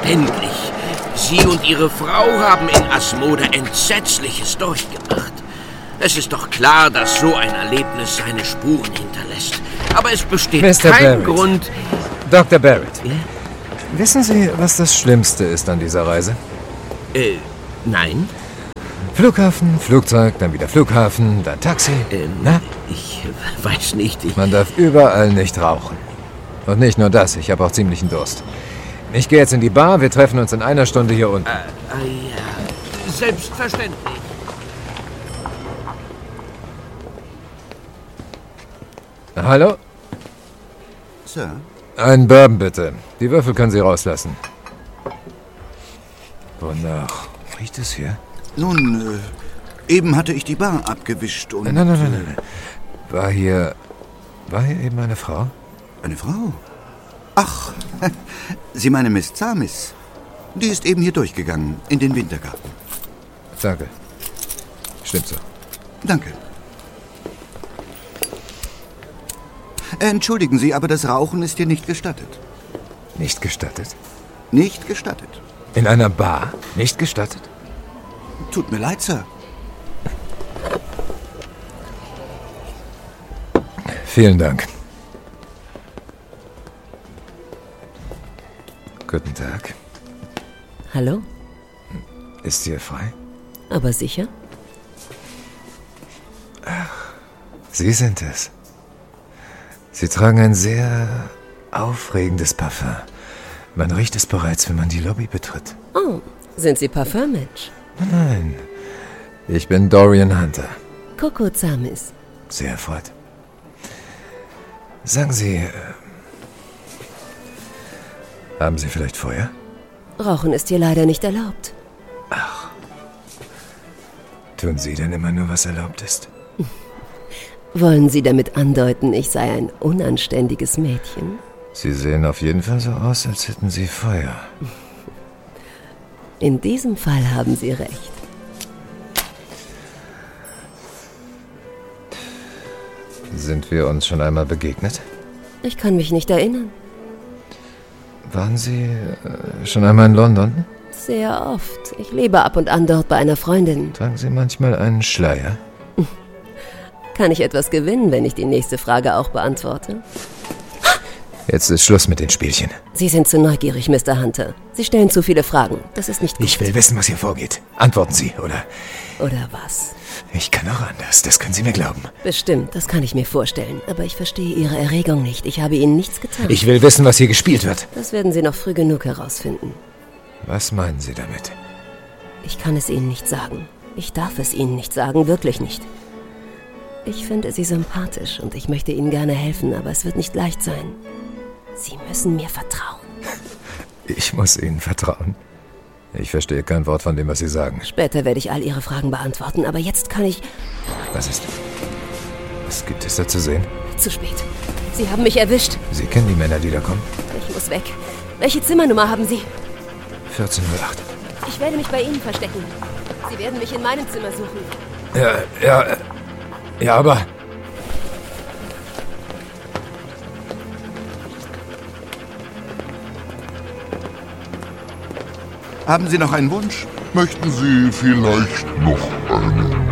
selbstverständlich. Sie und Ihre Frau haben in Asmode Entsetzliches durchgemacht. Es ist doch klar, dass so ein Erlebnis seine Spuren hinterlässt. Aber es besteht Mr. kein Barrett. Grund... Dr. Barrett, Ja? wissen Sie, was das Schlimmste ist an dieser Reise? Nein. Flughafen, Flugzeug, dann wieder Flughafen, dann Taxi. Na? Ich weiß nicht. Man darf überall nicht rauchen. Und nicht nur das, ich habe auch ziemlichen Durst. Ich gehe jetzt in die Bar, wir treffen uns in einer Stunde hier unten. Ja, selbstverständlich. Hallo? Sir? Einen Bourbon bitte. Die Würfel können Sie rauslassen. Wonach riecht es hier? Nun, eben hatte ich die Bar abgewischt und... Nein. War hier eben eine Frau? Eine Frau? Ach, Sie meinen Miss Zamis. Die ist eben hier durchgegangen, in den Wintergarten. Danke. Stimmt so. Danke. Entschuldigen Sie, aber das Rauchen ist hier nicht gestattet. Nicht gestattet? Nicht gestattet. In einer Bar? Nicht gestattet? Tut mir leid, Sir. Vielen Dank. Guten Tag. Hallo? Ist hier frei? Aber sicher? Sie sind es. Sie tragen ein sehr aufregendes Parfum. Man riecht es bereits, wenn man die Lobby betritt. Oh, sind Sie Parfümmensch? Nein, ich bin Dorian Hunter. Coco Zamis. Sehr erfreut. Sagen Sie, haben Sie vielleicht Feuer? Rauchen ist hier leider nicht erlaubt. Tun Sie denn immer nur, was erlaubt ist? Wollen Sie damit andeuten, ich sei ein unanständiges Mädchen? Sie sehen auf jeden Fall so aus, als hätten Sie Feuer. In diesem Fall haben Sie recht. Sind wir uns schon einmal begegnet? Ich kann mich nicht erinnern. Waren Sie schon einmal in London? Sehr oft. Ich lebe ab und an dort bei einer Freundin. Tragen Sie manchmal einen Schleier? Kann ich etwas gewinnen, wenn ich die nächste Frage auch beantworte? Jetzt ist Schluss mit den Spielchen. Sie sind zu neugierig, Mr. Hunter. Sie stellen zu viele Fragen. Das ist nicht gut. Ich will wissen, was hier vorgeht. Antworten Sie, oder? Oder was? Ich kann auch anders, das können Sie mir glauben. Bestimmt, das kann ich mir vorstellen. Aber ich verstehe Ihre Erregung nicht. Ich habe Ihnen nichts getan. Ich will wissen, was hier gespielt wird. Das werden Sie noch früh genug herausfinden. Was meinen Sie damit? Ich kann es Ihnen nicht sagen. Ich darf es Ihnen nicht sagen, wirklich nicht. Ich finde Sie sympathisch und ich möchte Ihnen gerne helfen, aber es wird nicht leicht sein. Sie müssen mir vertrauen. Ich muss Ihnen vertrauen. Ich verstehe kein Wort von dem, was Sie sagen. Später werde ich all Ihre Fragen beantworten, aber jetzt kann ich... Was ist? Was gibt es da zu sehen? Zu spät. Sie haben mich erwischt. Sie kennen die Männer, die da kommen? Ich muss weg. Welche Zimmernummer haben Sie? 1408. Ich werde mich bei Ihnen verstecken. Sie werden mich in meinem Zimmer suchen. Ja, aber... Haben Sie noch einen Wunsch? Möchten Sie vielleicht noch einen?